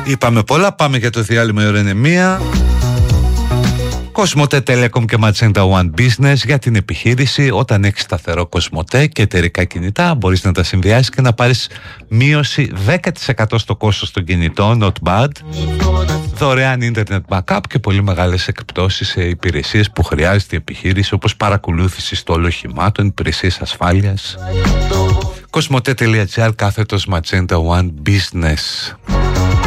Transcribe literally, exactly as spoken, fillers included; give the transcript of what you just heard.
Είπαμε πολλά, πάμε για το διάλειμμα, η ώρα είναι μία. Κοσμοτέ Telecom και Magenta One Business για την επιχείρηση. Όταν έχεις σταθερό Κοσμοτέ και εταιρικά κινητά, μπορείς να τα συνδυάσεις και να πάρεις μείωση δέκα τοις εκατό στο κόστος των κινητών, not bad. Δωρεάν ίντερνετ backup και πολύ μεγάλες εκπτώσεις σε υπηρεσίες που χρειάζεται η επιχείρηση, όπως παρακολούθηση στόλου οχημάτων, υπηρεσίες ασφάλειας. Κοσμοτέ τελεία τζι άρ κάθετος Magenta One Business.